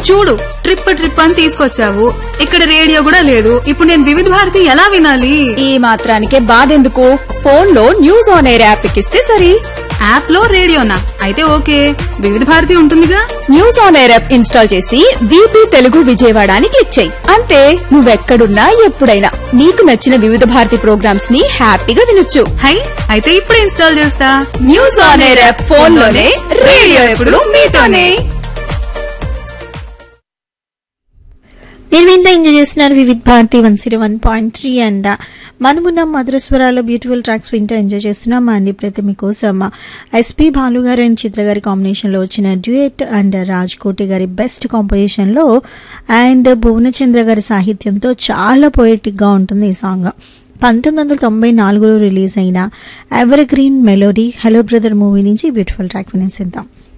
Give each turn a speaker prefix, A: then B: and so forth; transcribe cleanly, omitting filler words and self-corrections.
A: చూడు ట్రిప్ అని తీసుకొచ్చావు. ఇక్కడ రేడియో కూడా లేదు. ఇప్పుడు నేను వివిధ భారతి ఎలా వినాలి?
B: ఈ మాత్రానికే బాధెందుకు? ఫోన్ లో న్యూస్ ఆన్ ఎయిర్ యాప్ ఎక్కిస్తే సరి.
A: యాప్ లో రేడియోనా? అయితే ఓకే, వివిధ భారతి ఉంటుందిగా.
B: News on air app install చేసి వీపీ తెలుగు విజయవాడ అని క్లిక్ చేయి. అంతే, నువ్వెక్కడున్నా ఎప్పుడైనా నీకు నచ్చిన వివిధ భారతి ప్రోగ్రామ్స్ ని హ్యాపీగా వినొచ్చు.
A: హై, అయితే ఇప్పుడే ఇన్స్టాల్ చేస్తా.
B: News on air app phone లోనే, రేడియో ఎప్పుడు మీతోనే.
C: మీరు ఇంత ఎంజాయ్ చేస్తున్నారు వివిధ్ భారతి 101.3 అండ్ మనమున్న మధుర స్వరాల్లో బ్యూటిఫుల్ ట్రాక్స్ వింటూ ఎంజాయ్ చేస్తున్నాం అండ్ ఇప్పుడైతే మీకోసం ఎస్పి బాలు గారు అండ్ చిత్ర గారి కాంబినేషన్లో వచ్చిన డ్యూయట్ అండ్ రాజ్ కోటి గారి బెస్ట్ కాంపోజిషన్లో అండ్ భువనచంద్ర గారి సాహిత్యంతో చాలా పొయిటిక్గా ఉంటుంది ఈ సాంగ్. 1994లో రిలీజ్ అయిన ever green melody hello brother movie నుంచి బ్యూటిఫుల్ ట్రాక్ వినేసిద్దాం.